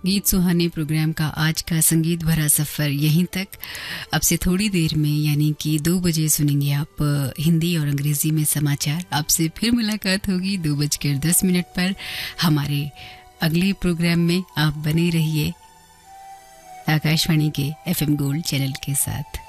गीत सुहाने प्रोग्राम का आज का संगीत भरा सफ़र यहीं तक। अब से थोड़ी देर में यानी कि 2 बजे सुनेंगे आप हिंदी और अंग्रेजी में समाचार। आपसे फिर मुलाकात होगी 2:10 पर हमारे अगले प्रोग्राम में। आप बने रहिए आकाशवाणी के FM गोल्ड चैनल के साथ।